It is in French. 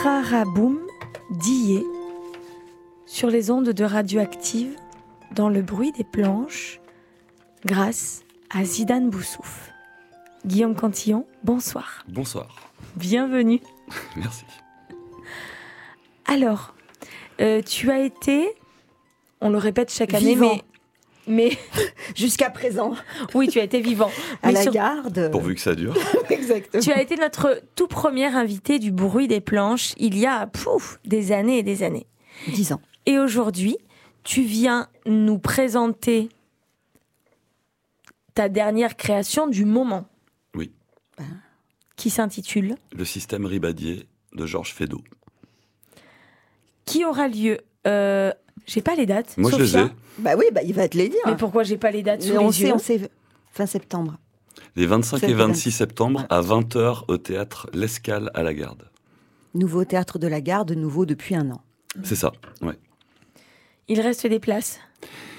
Raraboum d'Ié sur les ondes de Radioactive dans le bruit des planches grâce à Zidane Boussouf. Guillaume Cantillon, bonsoir. Bonsoir. Bienvenue. Merci. Alors, tu as été, on le répète chaque année, mais jusqu'à présent. Oui, tu as été vivant. À la garde. Pourvu que ça dure. Exactement. Tu as été notre tout premier invité du bruit des planches il y a des années et des années. 10 ans. Et aujourd'hui, tu viens nous présenter ta dernière création du moment. Oui. Qui s'intitule Le système Ribadier de Georges Feydeau. Qui aura lieu j'ai pas les dates. Moi, Sophia. je les ai. Bah oui, il va te les dire. Mais pourquoi j'ai pas les dates sous on les yeux? sait, fin septembre. Les 25 et 26 septembre à 20h au théâtre L'Escale à la Garde. Nouveau théâtre de la Garde, nouveau depuis 1 an. C'est ça, ouais. Il reste des places?